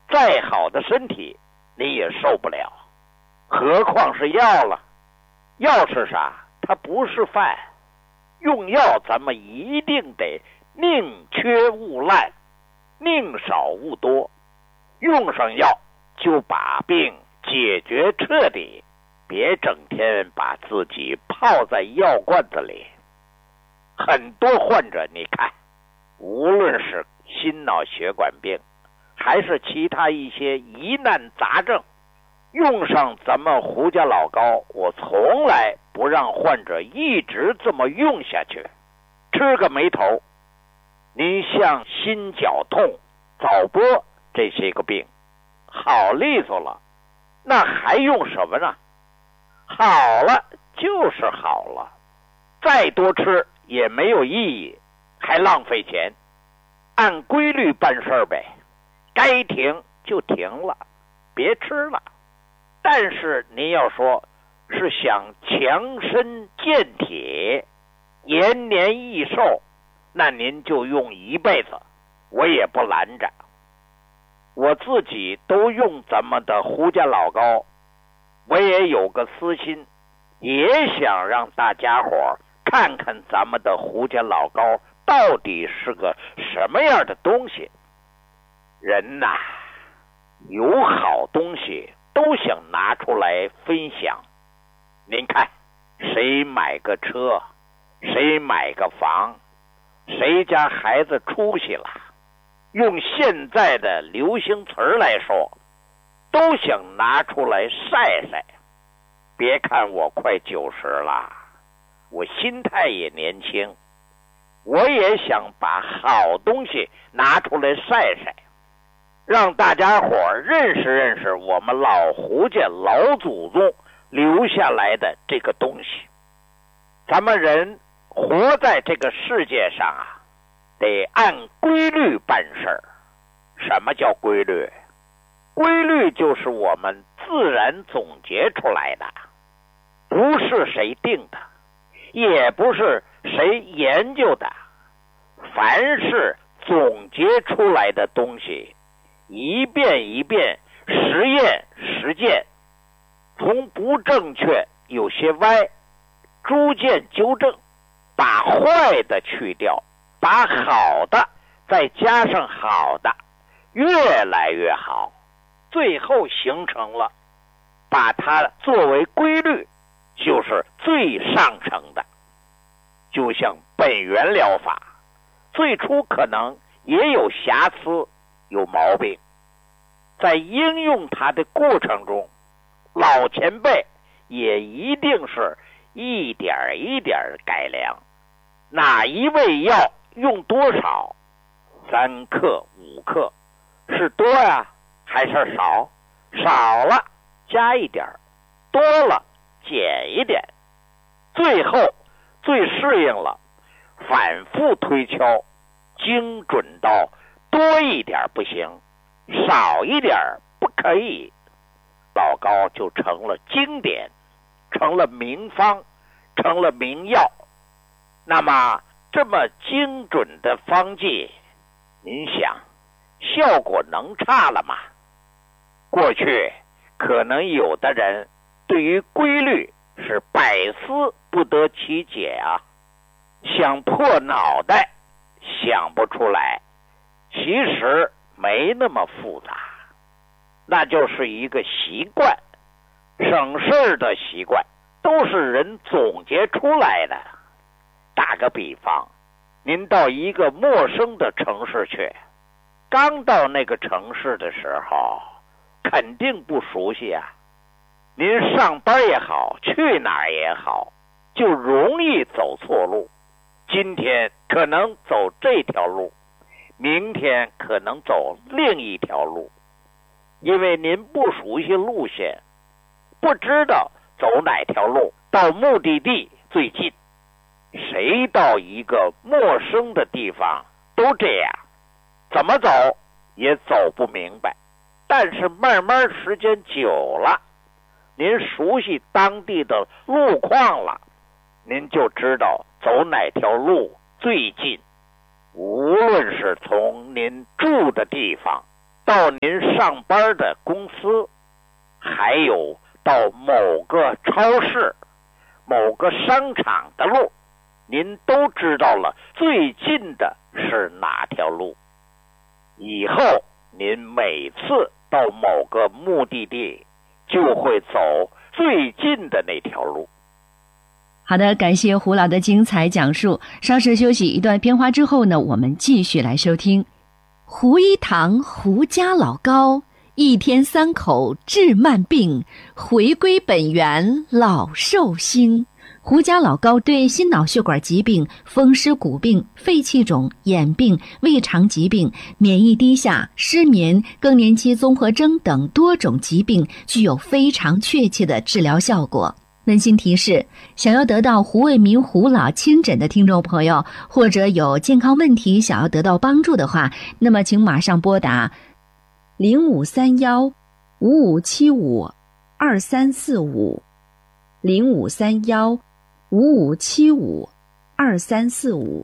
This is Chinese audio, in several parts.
再好的身体你也受不了，何况是药了。药是啥？它不是饭。用药咱们一定得宁缺毋滥，宁少勿多。用上药就把病解决彻底，别整天把自己泡在药罐子里。很多患者你看，无论是心脑血管病还是其他一些疑难杂症，用上咱们胡家老膏，我从来不让患者一直这么用下去，吃个没头。您像心绞痛、早搏这些个病好利索了，那还用什么呢？好了就是好了，再多吃也没有意义，还浪费钱。按规律办事呗，该停就停了，别吃了。但是您要说是想强身健体、延年益寿，那您就用一辈子，我也不拦着。我自己都用咱们的胡家老膏，我也有个私心，也想让大家伙看看咱们的胡家老膏到底是个什么样的东西。人呐，有好东西都想拿出来分享。您看，谁买个车，谁买个房，谁家孩子出息了，用现在的流行词儿来说，都想拿出来晒晒。别看我快90了，我心态也年轻，我也想把好东西拿出来晒晒，让大家伙认识认识我们老胡家老祖宗留下来的这个东西。咱们人活在这个世界上啊，得按规律办事儿。什么叫规律？规律就是我们自然总结出来的，不是谁定的，也不是谁研究的。凡是总结出来的东西，一遍一遍实验实践，从不正确有些歪，逐渐纠正，把坏的去掉，把好的再加上好的，越来越好，最后形成了把它作为规律，就是最上乘的。就像本源疗法，最初可能也有瑕疵有毛病，在应用它的过程中，老前辈也一定是一点一点改良。哪一味药用多少，3克5克，是多呀还是少？少了加一点，多了减一点，最后最适应了，反复推敲，精准到多一点不行，少一点不可以，老膏就成了经典，成了名方，成了名药。那么这么精准的方剂，您想效果能差了吗？过去可能有的人对于规律是百思不得其解啊，想破脑袋想不出来。其实没那么复杂，那就是一个习惯，省事的习惯，都是人总结出来的。打个比方，您到一个陌生的城市去，刚到那个城市的时候肯定不熟悉啊，您上班也好，去哪儿也好，就容易走错路。今天可能走这条路，明天可能走另一条路，因为您不熟悉路线，不知道走哪条路到目的地最近。谁到一个陌生的地方都这样，怎么走也走不明白。但是慢慢时间久了，您熟悉当地的路况了，您就知道走哪条路最近。无论是从您住的地方到您上班的公司，还有到某个超市、某个商场的路，您都知道了最近的是哪条路。以后您每次到某个目的地，就会走最近的那条路。 好的，感谢胡老的精彩讲述。稍事休息一段片花之后呢，我们继续来收听胡一堂胡家老高，一天3口治慢病，回归本源老寿星。胡家老高对心脑血管疾病、风湿骨病、肺气肿、眼病、胃肠疾病、免疫低下、失眠、更年期综合征等多种疾病具有非常确切的治疗效果。温馨提示，想要得到胡卫民胡老亲诊的听众朋友，或者有健康问题想要得到帮助的话，那么请马上拨打0531-5575-2345 0531-5575-2345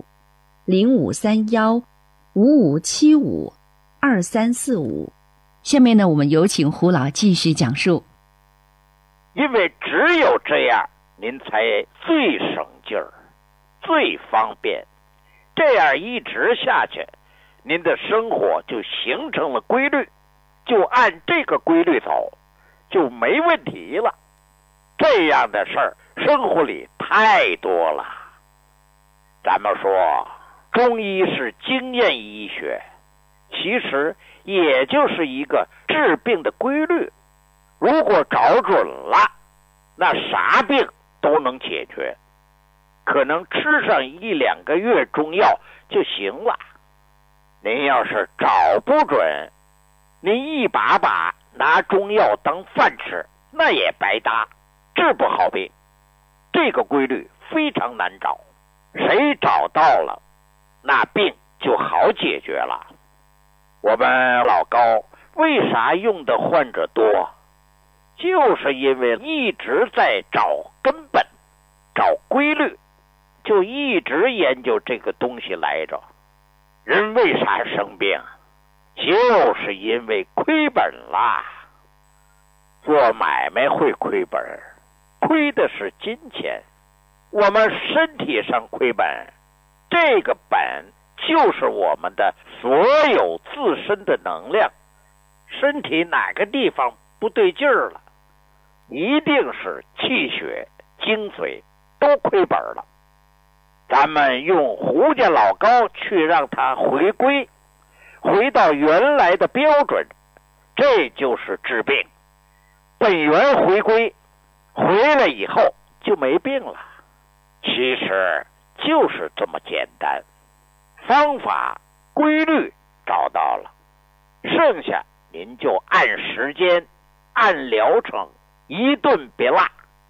0531-5575-2345。下面呢，我们有请胡老继续讲述。 因为只有这样，您才最省劲儿，最方便。这样一直下去，您的生活就形成了规律，就按这个规律走，就没问题了。这样的事儿，生活里太多了。咱们说，中医是经验医学，其实也就是一个治病的规律。如果找准了，那啥病都能解决，可能吃上1-2个月中药就行了。您要是找不准，您一把把拿中药当饭吃，那也白搭，治不好病。这个规律非常难找，谁找到了，那病就好解决了。我们老高为啥用的患者多？就是因为一直在找根本，找规律，就一直研究这个东西来着。人为啥生病？就是因为亏本啦。做买卖会亏本，亏的是金钱。我们身体上亏本，这个本就是我们的所有自身的能量。身体哪个地方不对劲儿了，一定是气血、精髓都亏本了。咱们用胡家老高去让它回归，回到原来的标准，这就是治病。本源回归，回来以后就没病了。其实就是这么简单，方法、规律找到了，剩下您就按时间、按疗程，一顿别落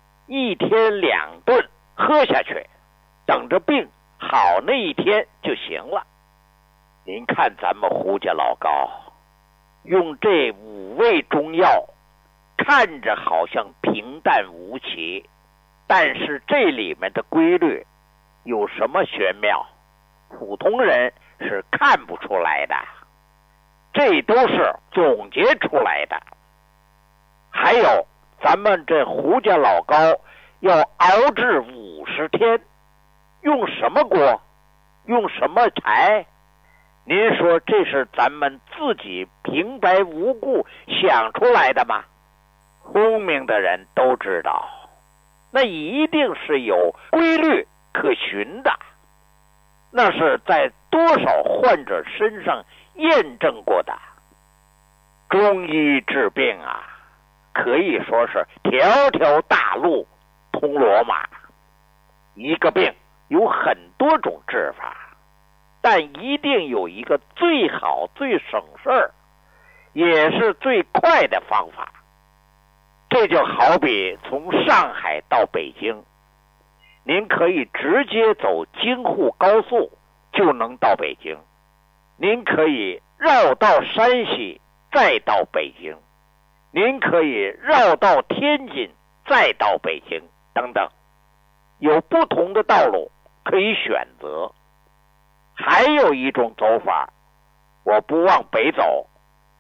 ，1天2顿喝下去，等着病好那一天就行了。您看咱们胡家老高用这5味中药，看着好像平淡无奇，但是这里面的规律有什么玄妙，普通人是看不出来的，这都是总结出来的。还有咱们这胡家老高要熬制50天，用什么锅，用什么柴？您说这是咱们自己平白无故想出来的吗？聪明的人都知道，那一定是有规律可循的，那是在多少患者身上验证过的。中医治病啊，可以说是条条大路通罗马。一个病有很多种治法，但一定有一个最好最省事儿也是最快的方法。这就好比从上海到北京，您可以直接走京沪高速就能到北京，您可以绕到山西再到北京，您可以绕到天津再到北京等等，有不同的道路可以选择。还有一种走法，我不往北走，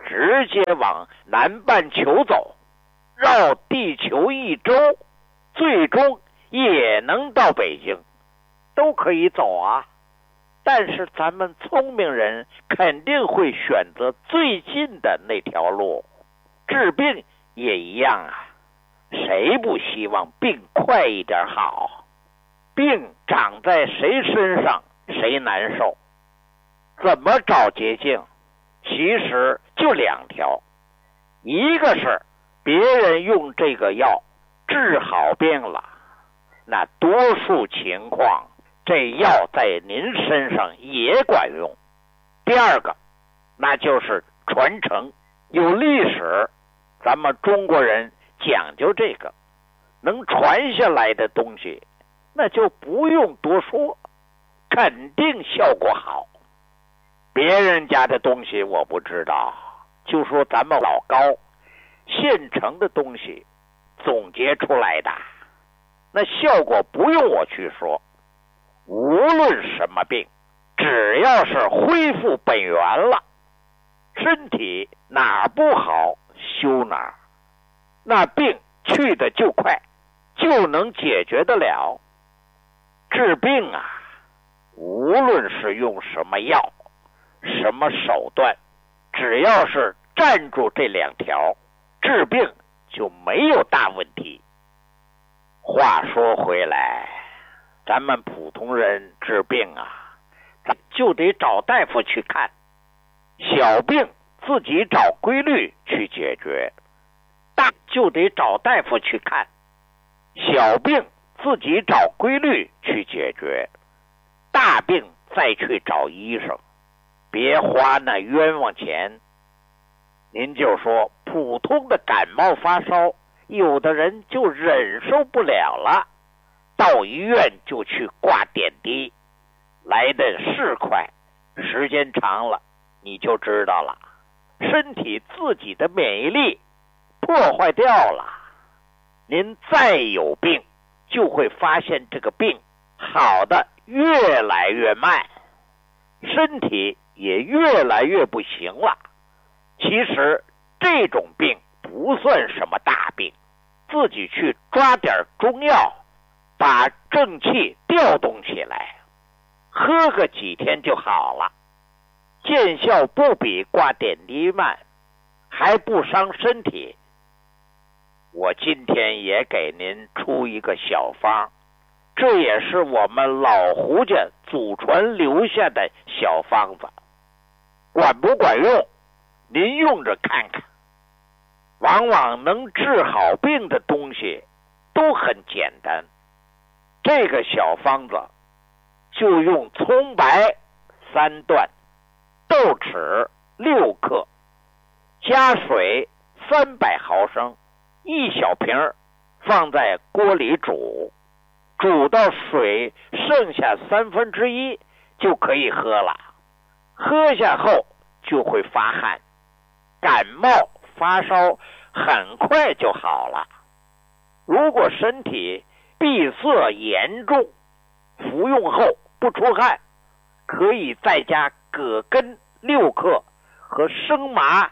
直接往南半球走，绕地球一周，最终也能到北京，都可以走啊。但是咱们聪明人肯定会选择最近的那条路。治病也一样啊，谁不希望病快一点好？病长在谁身上，谁难受。怎么找捷径？其实就两条，一个是别人用这个药治好病了，那多数情况这药在您身上也管用。第二个，那就是传承，有历史，咱们中国人讲究这个，能传下来的东西，那就不用多说，肯定效果好。别人家的东西我不知道，就说咱们老高现成的东西总结出来的，那效果不用我去说。无论什么病，只要是恢复本源了，身体哪儿不好修哪儿，那病去的就快，就能解决得了。治病啊，无论是用什么药什么手段，只要是站住这两条，治病就没有大问题。话说回来，咱们普通人治病啊，咱就得找大夫去看，小病自己找规律去解决，大就得找大夫去看，小病自己找规律去解决，大病再去找医生，别花那冤枉钱。您就说普通的感冒发烧，有的人就忍受不了了，到医院就去挂点滴，来的是快，时间长了你就知道了，身体自己的免疫力破坏掉了。您再有病，就会发现这个病好的越来越慢，身体也越来越不行了。其实这种病不算什么大病，自己去抓点中药，把正气调动起来，喝个几天就好了，见效不比挂点滴慢，还不伤身体。我今天也给您出一个小方，这也是我们老胡家祖传留下的小方子，管不管用您用着看看。往往能治好病的东西都很简单，这个小方子就用葱白3段，豆豉6克，加水300毫升，1小瓶，放在锅里煮，煮到水剩下1/3就可以喝了。喝下后就会发汗，感冒发烧很快就好了。如果身体闭塞严重，服用后不出汗，可以再加葛根6克和生麻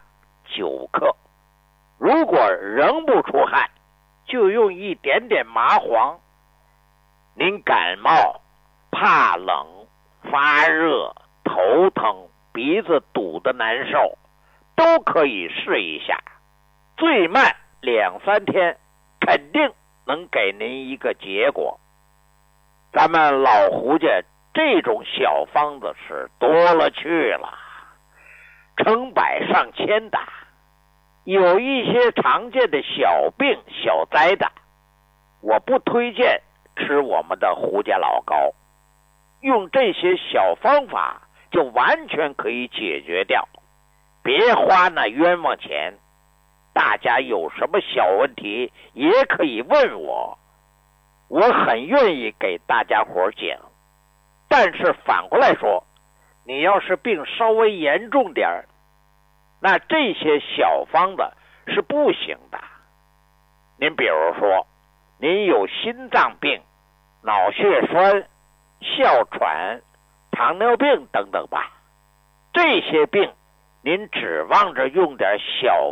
9克。如果仍不出汗，就用一点点麻黄。您感冒、怕冷、发热、头疼、鼻子堵得难受，都可以试一下，最慢2-3天肯定能给您一个结果。咱们老胡家这种小方子是多了去了，成百上千的，有一些常见的小病小灾的，我不推荐吃我们的胡家老高，用这些小方法就完全可以解决掉，别花那冤枉钱。大家有什么小问题也可以问我，我很愿意给大家伙讲。但是反过来说，你要是病稍微严重点，那这些小方子是不行的。您比如说，您有心脏病、脑血栓、哮喘、糖尿病等等吧，这些病您指望着用点小